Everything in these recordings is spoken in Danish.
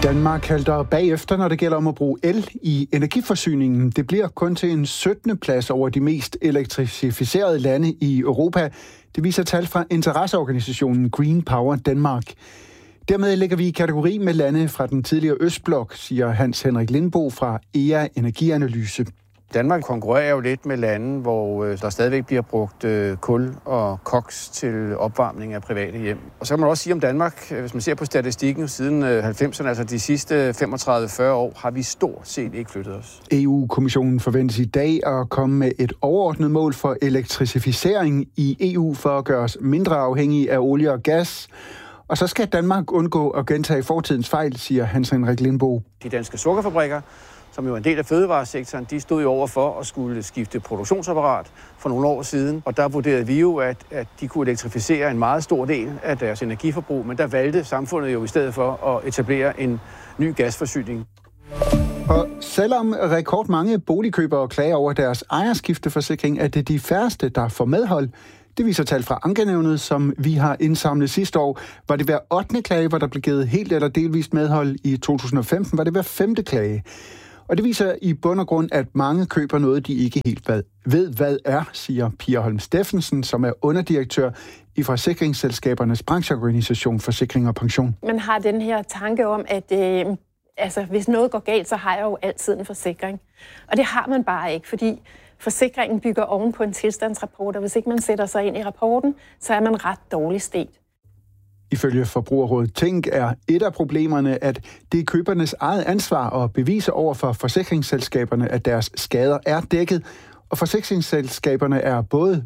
Danmark halter bagefter, når det gælder om at bruge el i energiforsyningen. Det bliver kun til en 17. plads over de mest elektrificerede lande i Europa. Det viser tal fra interesseorganisationen Green Power Denmark. Dermed ligger vi i kategori med lande fra den tidligere Østblok, siger Hans Henrik Lindbo fra EA Energianalyse. Danmark konkurrerer jo lidt med lande, hvor der stadigvæk bliver brugt kul og koks til opvarmning af private hjem. Og så kan man også sige om Danmark, hvis man ser på statistikken siden 90'erne, altså de sidste 35-40 år, har vi stort set ikke flyttet os. EU-kommissionen forventes i dag at komme med et overordnet mål for elektrificering i EU for at gøre os mindre afhængige af olie og gas. Og så skal Danmark undgå at gentage fortidens fejl, siger Hans Henrik Lindbo. De danske sukkerfabrikker, som jo er en del af fødevaresektoren, de stod jo over for at skulle skifte produktionsapparat for nogle år siden. Og der vurderede vi jo, at de kunne elektrificere en meget stor del af deres energiforbrug, men der valgte samfundet jo i stedet for at etablere en ny gasforsyning. Og selvom rekordmange boligkøbere klager over deres ejerskifteforsikring, er det de færreste, der får medhold. Det viser tal fra Ankenævnet, som vi har indsamlet sidste år. Var det hver 8. klage, hvor der blev givet helt eller delvist medhold? I 2015 var det hver 5. klage. Og det viser i bund og grund, at mange køber noget, de ikke helt ved, hvad er, siger Pia Holm Steffensen, som er underdirektør i forsikringsselskabernes brancheorganisation Forsikring og Pension. Man har den her tanke om, at hvis noget går galt, så har jeg jo altid en forsikring. Og det har man bare ikke, fordi forsikringen bygger oven på en tilstandsrapport, og hvis ikke man sætter sig ind i rapporten, så er man ret dårligt stet. Ifølge Forbrugerrådet Tænk er et af problemerne, at det er købernes eget ansvar at bevise over for forsikringsselskaberne, at deres skader er dækket, og forsikringsselskaberne er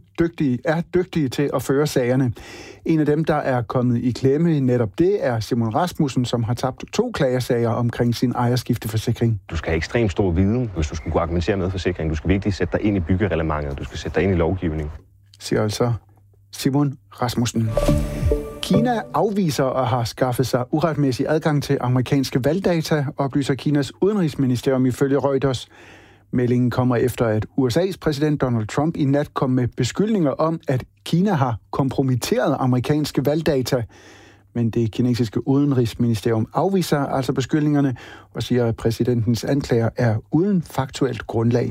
dygtige til at føre sagerne. En af dem, der er kommet i klemme netop det, er Simon Rasmussen, som har tabt 2 klagesager omkring sin ejerskifteforsikring. Du skal have ekstremt stor viden, hvis du skal kunne argumentere med forsikring. Du skal virkelig sætte dig ind i byggereglementet, du skal sætte dig ind i lovgivning. Siger altså Simon Rasmussen. Kina afviser at have skaffet sig uretmæssig adgang til amerikanske valgdata, oplyser Kinas udenrigsministerium ifølge Reuters. Meldingen kommer efter, at USA's præsident Donald Trump i nat kom med beskyldninger om, at Kina har kompromitteret amerikanske valgdata. Men det kinesiske udenrigsministerium afviser altså beskyldningerne og siger, at præsidentens anklager er uden faktuelt grundlag.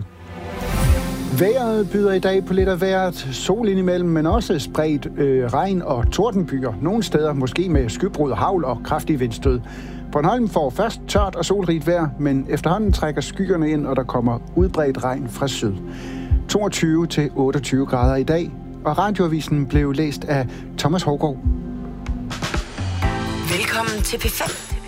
Vejret byder i dag på lidt af hvert. Sol indimellem, men også spredt regn og tordenbyer. Nogle steder måske med skybrud, hagl og kraftig vindstød. Bornholm får først tørt og solrigt vejr, men efterhånden trækker skyerne ind, og der kommer udbredt regn fra syd. 22-28 grader i dag, og radioavisen blev læst af Thomas Hågaard. Velkommen til P5.